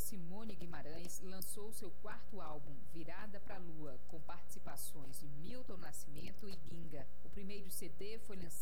Simone Guimarães lançou seu quarto álbum, Virada pra Lua, com participações de Milton Nascimento e Ginga. O primeiro CD foi lançado